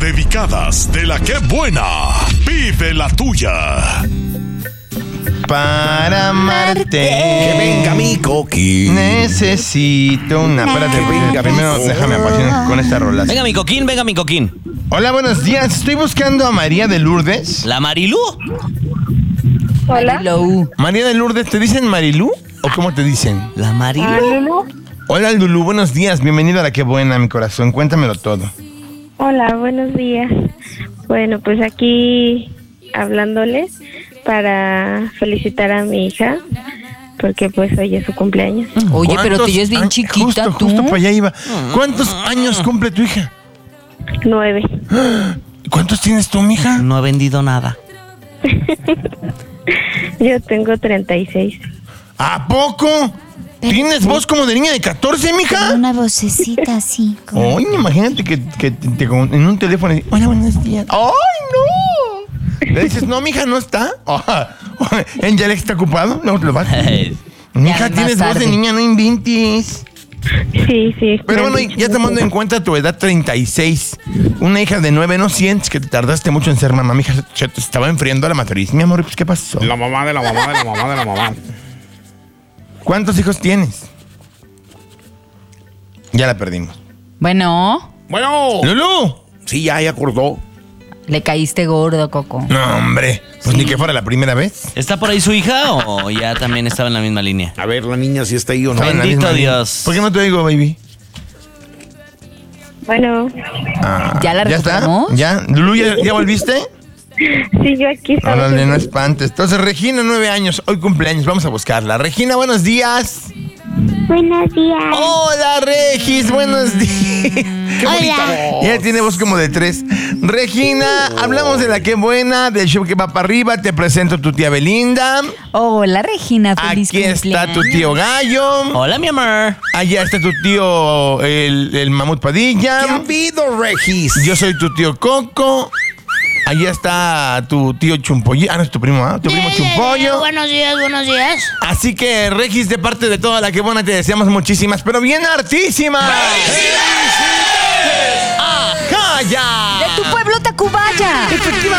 dedicadas de la que buena. Pide la tuya. Para amarte. Que venga mi coquín. Necesito una. Espérate, venga, primero déjame apasionar con esta rola. Venga mi coquín. Hola, buenos días. Estoy buscando a María de Lourdes. ¿La Marilú? Hola. María de Lourdes, ¿te dicen Marilú o cómo te dicen? ¿La Marilú? Hola, Lulú, buenos días. Bienvenido a La Que Buena, mi corazón. Cuéntamelo todo. Hola, buenos días. Bueno, pues aquí hablándoles para felicitar a mi hija, porque pues hoy es su cumpleaños. Oye, pero tú ya es bien chiquita, tú. Justo para allá iba. ¿Cuántos años cumple tu hija? 9. ¿Cuántos tienes tú, mija? No he vendido nada. Yo tengo 36. ¿A poco? ¿Tienes voz como de niña de 14, mija? Una vocecita así. Oye, imagínate que en un teléfono. Hola, buenos días. ¡Ay, no! Le dices, no, mija, no está. ¿En ya está ocupado? No, te lo vas. Mija, tienes voz de niña, no inventes. Sí. Pero bueno, ya tomando en cuenta tu edad 36, una hija de 9, ¿no sientes que te tardaste mucho en ser mamá? Mija, se te estaba enfriando la matriz. Mi amor, pues, ¿qué pasó? La mamá de la mamá de la mamá de la mamá. ¿Cuántos hijos tienes? Ya la perdimos. Bueno, ¡Lulú! Sí, ya acordó. le caíste gordo, Coco. No, hombre. Pues ni que fuera la primera vez. ¿Está por ahí su hija o ya también estaba en la misma línea? A ver, la niña si está ahí o no. Estaba en la Bendito misma línea. Dios. ¿Por qué no te oigo, baby? Bueno, ¿Ya la ¿Ya está? recuperamos? ¿Ya? ¿Lulú, ya volviste? sí, yo aquí estaba. Órale, no espantes. Entonces, Regina, 9 años, hoy cumpleaños, vamos a buscarla. Regina, buenos días. Buenos días. Hola, Regis, buenos días. Qué bonita voz. Ella tiene voz como de 3. Regina, hablamos de La Que Buena, del show que va para arriba. Te presento a tu tía Belinda. Hola, Regina, feliz Aquí está tu tío Gallo. Hola, mi amor. Allá está tu tío, el Mamut Padilla. ¿Qué ha habido, Regis? Yo soy tu tío Coco. Allá está tu tío Chumpollo. Ah, no es tu primo, ¿ah? Tu primo Chumpollo. Buenos días. Así que, Regis, de parte de toda La Que Buena, te deseamos muchísimas, pero bien hartísimas. ¡Ajá, ya! ¡De tu pueblo, Tacubaya!